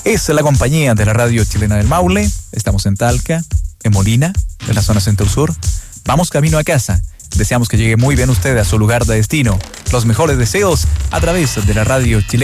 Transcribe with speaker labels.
Speaker 1: Es la compañía de la radio chilena del Maule. Estamos en Talca, en Molina, en la zona centro-sur. Vamos camino a casa. Deseamos que llegue muy bien usted a su lugar de destino. Los mejores deseos a través de la radio chilena.